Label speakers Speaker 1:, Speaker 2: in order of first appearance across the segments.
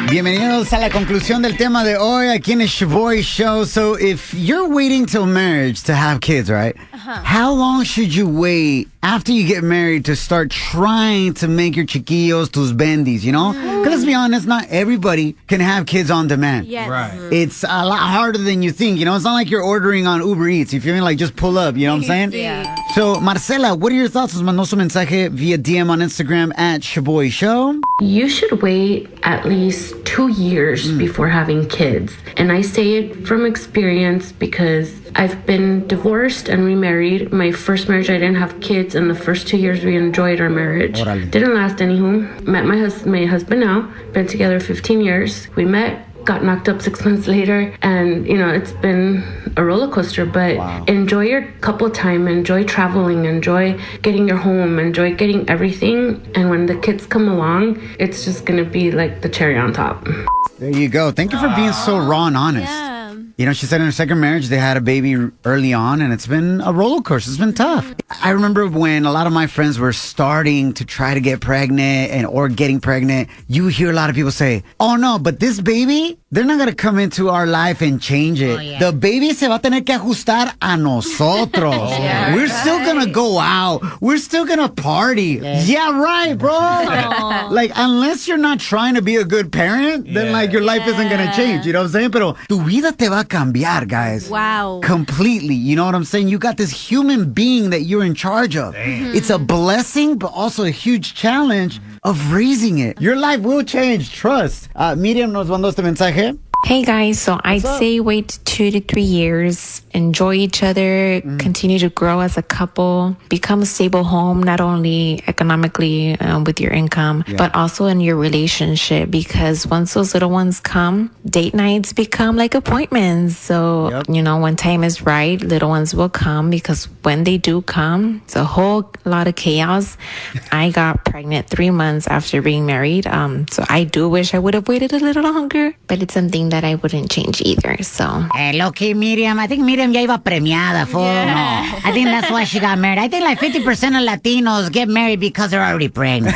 Speaker 1: Bienvenidos a la conclusión del tema de hoy aquí en el Shoboy Show. So if you're waiting till marriage to have kids, right? How long should you wait after you get married to start trying to make your chiquillos tus bendis, you know? Because let's be honest, not everybody can have kids on demand.
Speaker 2: Yes.
Speaker 3: Right.
Speaker 1: It's a lot harder than you think, you know? It's not like you're ordering on Uber Eats. If you're like, just pull up, you know what I'm saying?
Speaker 2: Yeah.
Speaker 1: So, Marcela, what are your thoughts? Nos mandó su mensaje via DM on Instagram at Shoboy Show.
Speaker 4: You should wait at least 2 years before having kids. And I say it from experience because I've been divorced and remarried. My first marriage, I didn't have kids, and the first 2 years we enjoyed our marriage.
Speaker 1: Órale.
Speaker 4: Didn't last anywho. Met my husband now. Been together 15 years. We met, got knocked up 6 months later, and it's been a roller coaster. But enjoy your couple time, enjoy traveling, enjoy getting your home, enjoy getting everything. And when the kids come along, it's just gonna be like the cherry on top.
Speaker 1: There you go. Thank you for being so raw and honest.
Speaker 2: Yeah.
Speaker 1: You know, she said in her second marriage, they had a baby early on, and it's been a roller coaster. It's been tough. I remember when a lot of my friends were starting to try to get pregnant or getting pregnant, you hear a lot of people say, oh no, but this baby, they're not going to come into our life and change it.
Speaker 5: Oh, yeah.
Speaker 1: The baby se va a tener que ajustar a nosotros. We're still going to go out. We're still going to party. Yeah, right, bro. Like, unless you're not trying to be a good parent, then like your life isn't going to change. You know what I'm saying? Pero tu vida te va a cambiar, guys.
Speaker 2: Wow.
Speaker 1: Completely. You know what I'm saying? You got this human being that you're in charge of. It's a blessing, but also a huge challenge of raising it. Your life will change. Trust. Miriam nos mandó este mensaje.
Speaker 5: Hey guys, so I'd say wait 2 to 3 years, enjoy each other, continue to grow as a couple, become a stable home, not only economically with your income, but also in your relationship, because once those little ones come, date nights become like appointments. So, when time is right, little ones will come, because when they do come, it's a whole lot of chaos. I got pregnant 3 months after being married. So I do wish I would have waited a little longer, but it's something that I wouldn't change either. So
Speaker 3: Low-key, Miriam. I think Miriam ya iba premiada, fool.
Speaker 2: Yeah.
Speaker 3: No. I think that's why she got married. I think like 50% of Latinos get married because they're already pregnant.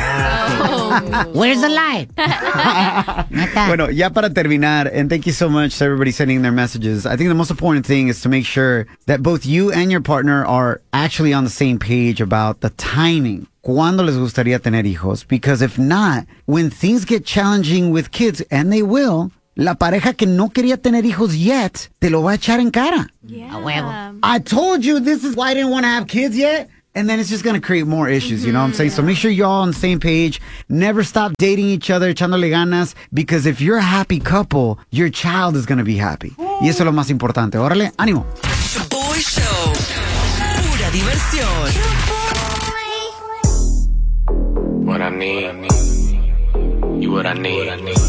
Speaker 3: Where's the lie? Neta.
Speaker 1: Bueno, ya para terminar, and thank you so much to everybody sending their messages. I think the most important thing is to make sure that both you and your partner are actually on the same page about the timing. ¿Cuándo les gustaría tener hijos? Because if not, when things get challenging with kids, and they will, la pareja que no quería tener hijos yet, te lo va a echar en cara.
Speaker 2: Yeah.
Speaker 3: A huevo.
Speaker 1: I told you this is why I didn't want to have kids yet. And then it's just going to create more issues, you know what I'm saying? So make sure you're all on the same page. Never stop dating each other, echándole ganas, because if you're a happy couple, your child is going to be happy. Y eso es lo más importante. Órale, ánimo.
Speaker 6: Shoboy Show. Pura diversión.
Speaker 7: What I need, you what I need.